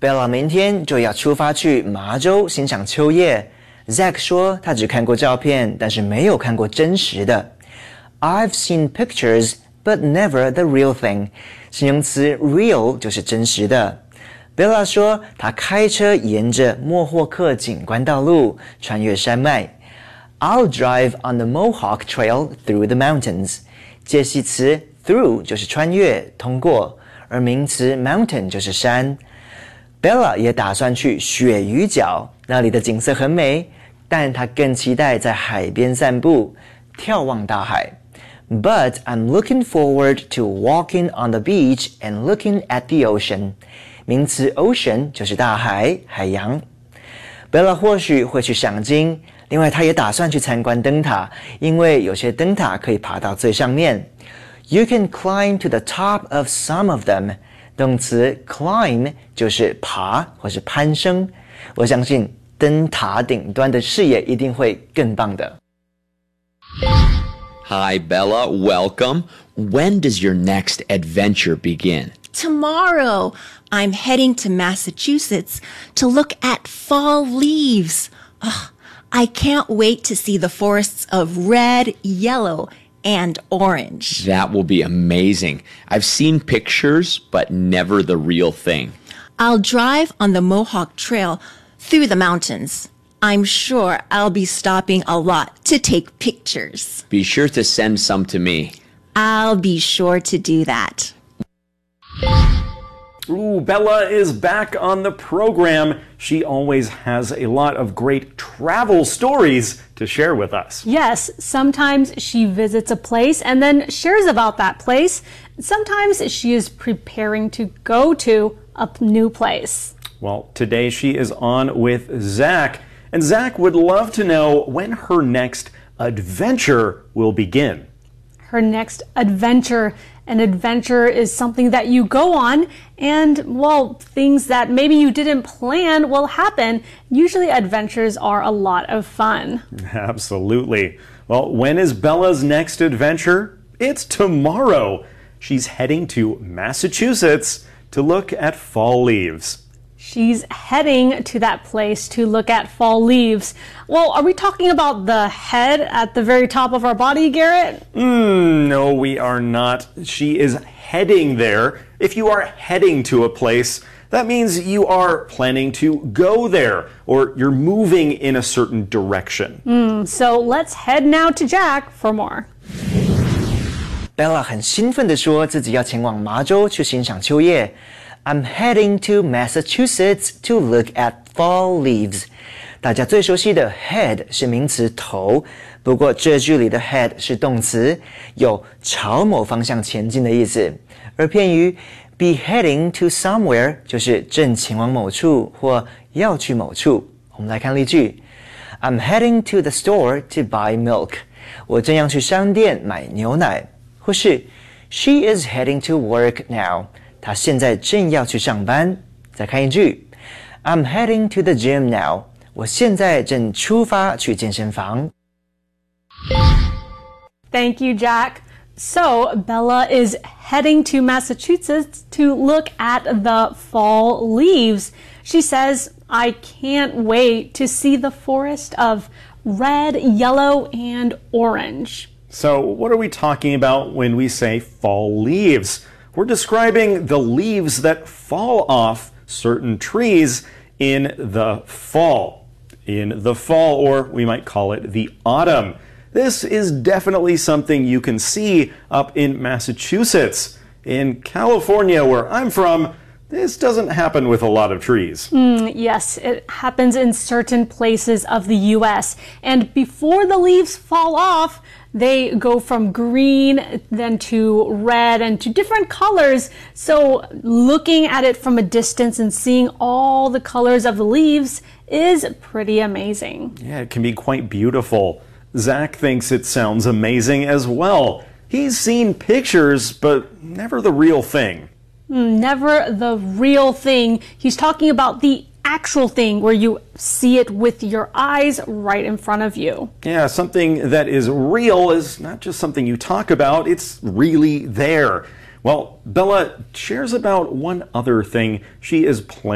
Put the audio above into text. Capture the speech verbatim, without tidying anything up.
Bella 明天就要出发去麻州欣赏秋叶。Zach 说他只看过照片，但是没有看过真实的。I've seen pictures, but never the real thing. 形容词 real 就是真实的。Bella 说她开车沿着莫霍克景观道路穿越山脉。I'll drive on the Mohawk Trail through the mountains. 介系词 through 就是穿越通过，而名词 mountain 就是山。Bella 也打算去鳕鱼角，那里的景色很美，但她更期待在海边散步，眺望大海。But I'm looking forward to walking on the beach and looking at the ocean. 名词 ocean 就是大海、海洋。Bella 或许会去赏鲸，另外她也打算去参观灯塔，因为有些灯塔可以爬到最上面。You can climb to the top of some of them. 动词 climb 就是爬或是攀升。我相信灯塔顶端的视野一定会更棒的。 Hi, Bella. Welcome. When does your next adventure begin? Tomorrow, I'm heading to Massachusetts to look at fall leaves. Oh, I can't wait to see the forests of red, yellow, and orange. That will be amazing. I've seen pictures, but never the real thing. I'll drive on the Mohawk Trail through the mountains. I'm sure I'll be stopping a lot to take pictures. Be sure to send some to me. I'll be sure to do that. Ooh, Bella is back on the program. She always has a lot of great travel stories to share with us. Yes, sometimes she visits a place and then shares about that place. Sometimes she is preparing to go to a new place. Well, today she is on with Zach, and Zach would love to know when her next adventure will begin. Her next adventure. An adventure is something that you go on and, well, things that maybe you didn't plan will happen. Usually adventures are a lot of fun. Absolutely. Well, when is Bella's next adventure? It's tomorrow. She's heading to Massachusetts to look at fall leaves. She's heading to that place to look at fall leaves. Well, are we talking about the head at the very top of our body, Garrett? Mm, no, we are not. She is heading there. If you are heading to a place, that means you are planning to go there, or you're moving in a certain direction. Mm, so let's head now to Jack for more. Bella 很兴奋地说自己要前往麻州去欣赏秋叶。I'm heading to Massachusetts to look at fall leaves. 大家最熟悉的 head 是名词头，不过这句里的 head 是动词，有朝某方向前进的意思。而片语 be heading to somewhere 就是正前往某处或要去某处。我们来看例句 I'm heading to the store to buy milk. 我正要去商店买牛奶。或是 She is heading to work now. 她现在正要去上班。再看一句 I'm heading to the gym now. 我现在正出发去健身房。 Thank you, Jack. So, Bella is heading to Massachusetts to look at the fall leaves. She says, I can't wait to see the forest of red, yellow, and orange. So, what are we talking about when we say fall leaves? We're describing the leaves that fall off certain trees in the fall. In the fall, or we might call it the autumn. This is definitely something you can see up in Massachusetts. In California, where I'm from, this doesn't happen with a lot of trees. Mm, yes, it happens in certain places of the U S. And before the leaves fall off, they go from green then to red and to different colors. So looking at it from a distance and seeing all the colors of the leaves is pretty amazing. Yeah, it can be quite beautiful. Zach thinks it sounds amazing as well. He's seen pictures, but never the real thing. Mm, never the real thing. He's talking about the actual thing where you see it with your eyes right in front of you. Yeah, something that is real is not just something you talk about, it's really there. Well, Bella shares about one other thing she is planning.